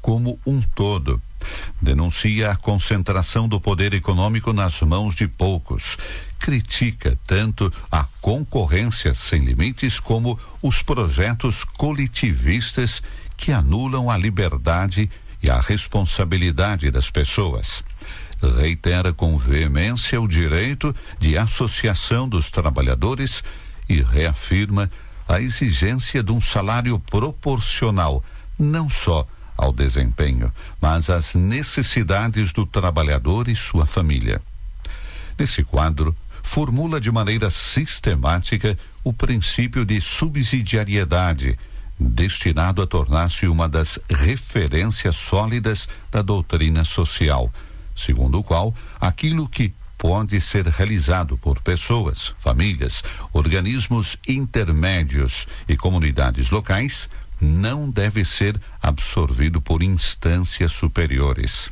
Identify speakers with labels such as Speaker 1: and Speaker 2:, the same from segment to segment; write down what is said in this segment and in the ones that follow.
Speaker 1: como um todo. Denuncia a concentração do poder econômico nas mãos de poucos. Critica tanto a concorrência sem limites como os projetos coletivistas que anulam a liberdade e a responsabilidade das pessoas. Reitera com veemência o direito de associação dos trabalhadores e reafirma a exigência de um salário proporcional, não só ao desempenho, mas às necessidades do trabalhador e sua família. Nesse quadro, formula de maneira sistemática o princípio de subsidiariedade, destinado a tornar-se uma das referências sólidas da doutrina social, segundo o qual aquilo que pode ser realizado por pessoas, famílias, organismos intermédios e comunidades locais não deve ser absorvido por instâncias superiores.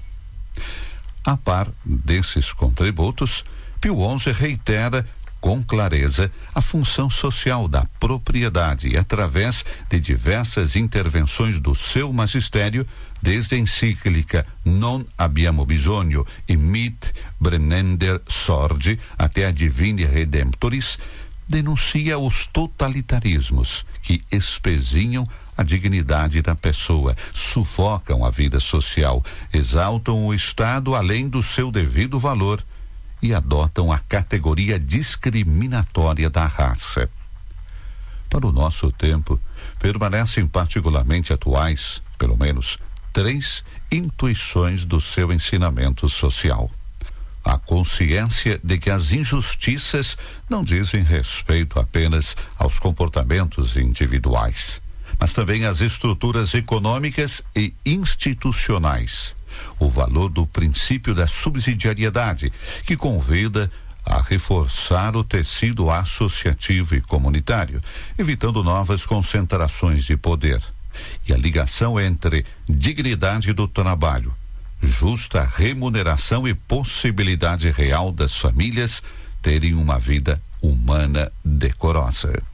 Speaker 1: A par desses contributos, Pio XI reitera com clareza a função social da propriedade através de diversas intervenções do seu magistério, desde a encíclica Non abbiamo bisogno e Mit brennender sorge até a Divine Redemptoris, denuncia os totalitarismos que espezinham a dignidade da pessoa, sufocam a vida social, exaltam o Estado além do seu devido valor e adotam a categoria discriminatória da raça. Para o nosso tempo, permanecem particularmente atuais, pelo menos, 3 intuições do seu ensinamento social. A consciência de que as injustiças não dizem respeito apenas aos comportamentos individuais, mas também às estruturas econômicas e institucionais. O valor do princípio da subsidiariedade, que convida a reforçar o tecido associativo e comunitário, evitando novas concentrações de poder. E a ligação entre dignidade do trabalho, justa remuneração e possibilidade real das famílias terem uma vida humana decorosa.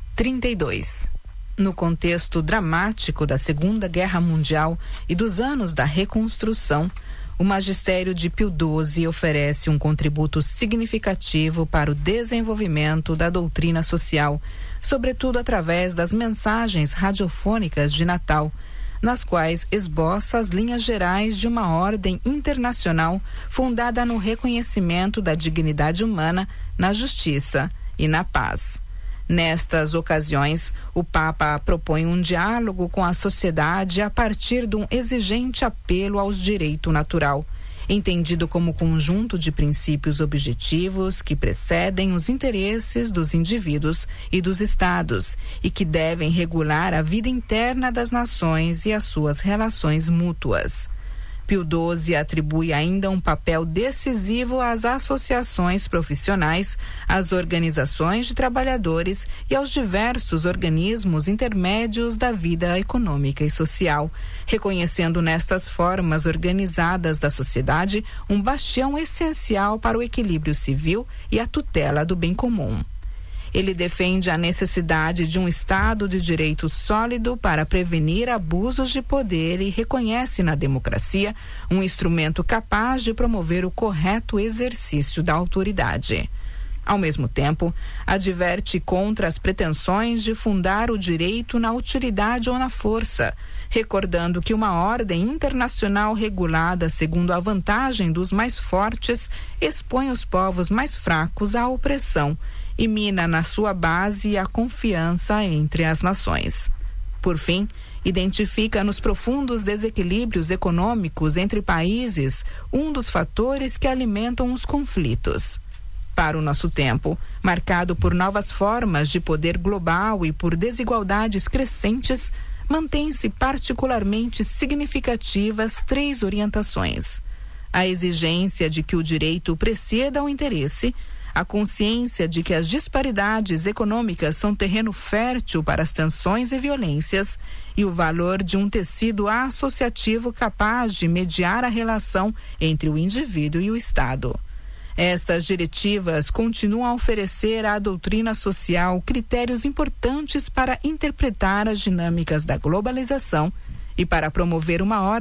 Speaker 2: 32. No contexto dramático da Segunda Guerra Mundial e dos anos da reconstrução, o magistério de Pio XII oferece um contributo significativo para o desenvolvimento da doutrina social, sobretudo através das mensagens radiofônicas de Natal, nas quais esboça as linhas gerais de uma ordem internacional fundada no reconhecimento da dignidade humana, na justiça e na paz. Nestas ocasiões, o Papa propõe um diálogo com a sociedade a partir de um exigente apelo aos direito natural, entendido como conjunto de princípios objetivos que precedem os interesses dos indivíduos e dos estados e que devem regular a vida interna das nações e as suas relações mútuas. Pio XII atribui ainda um papel decisivo às associações profissionais, às organizações de trabalhadores e aos diversos organismos intermédios da vida econômica e social, reconhecendo nestas formas organizadas da sociedade um bastião essencial para o equilíbrio civil e a tutela do bem comum. Ele defende a necessidade de um Estado de direito sólido para prevenir abusos de poder e reconhece na democracia um instrumento capaz de promover o correto exercício da autoridade. Ao mesmo tempo, adverte contra as pretensões de fundar o direito na utilidade ou na força, recordando que uma ordem internacional regulada segundo a vantagem dos mais fortes expõe os povos mais fracos à opressão e mina na sua base a confiança entre as nações. Por fim, identifica nos profundos desequilíbrios econômicos entre países um dos fatores que alimentam os conflitos. Para o nosso tempo, marcado por novas formas de poder global e por desigualdades crescentes, mantém-se particularmente significativas 3 orientações: a exigência de que o direito preceda ao interesse, a consciência de que as disparidades econômicas são terreno fértil para as tensões e violências e o valor de um tecido associativo capaz de mediar a relação entre o indivíduo e o Estado. Estas diretivas continuam a oferecer à doutrina social critérios importantes para interpretar as dinâmicas da globalização e para promover uma ordem